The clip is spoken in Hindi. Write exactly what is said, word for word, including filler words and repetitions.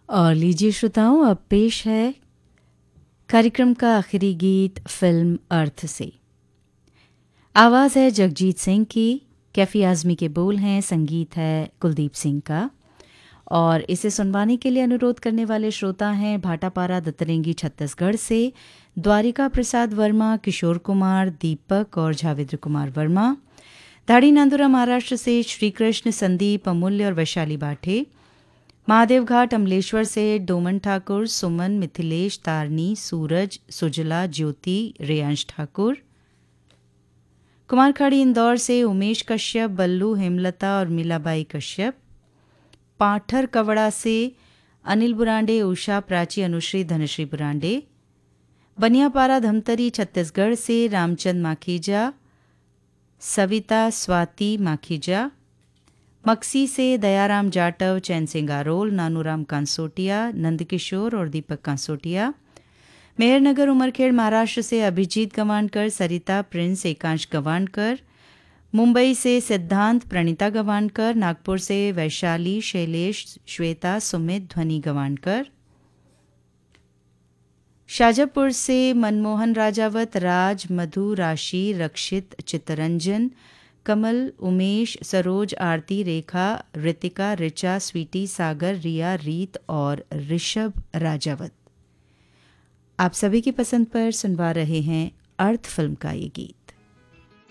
और लीजिए श्रोताओं, अब पेश है कार्यक्रम का आखिरी गीत फिल्म अर्थ से। आवाज़ है जगजीत सिंह की, कैफी आज़मी के बोल हैं, संगीत है कुलदीप सिंह का। और इसे सुनवाने के लिए अनुरोध करने वाले श्रोता हैं भाटापारा दत्तरेंगी छत्तीसगढ़ से द्वारिका प्रसाद वर्मा, किशोर कुमार, दीपक और झावेद्र कुमार वर्मा। धाड़ी नांदुरा महाराष्ट्र से श्रीकृष्ण, संदीप, अमूल्य और वैशाली बाठे। महादेव घाट अमलेश्वर से डोमन ठाकुर, सुमन, मिथिलेश, तारनी, सूरज, सुजला, ज्योति, रेयांश ठाकुर। कुमारखाड़ी इंदौर से उमेश कश्यप, बल्लू, हेमलता और मीलाबाई कश्यप। पाठर कवड़ा से अनिल बुरांडे, उषा, प्राची, अनुश्री, धनश्री बुरांडे। बनियापारा धमतरी छत्तीसगढ़ से रामचंद माखीजा, सविता, स्वाति माखीजा। मक्सी से दयाराम जाटव, चैन सिंह आरोल, नानूराम कांसोटिया, नंदकिशोर और दीपक कांसोटिया। मेहरनगर उमरखेड़ महाराष्ट्र से अभिजीत गवानकर, सरिता, प्रिंस, एकांश गवानकर। मुंबई से सिद्धांत, प्रणीता गवानकर। नागपुर से वैशाली, शैलेश, श्वेता, सुमित, ध्वनि गवानकर। शाजापुर से मनमोहन राजावत, राज, मधु, राशि, रक्षित, चित्तरंजन, कमल, उमेश, सरोज, आरती, रेखा, ऋतिका, ऋचा, स्वीटी, सागर, रिया, रीत और ऋषभ राजावत। आप सभी की पसंद पर सुनवा रहे हैं अर्थ फिल्म का ये गीत।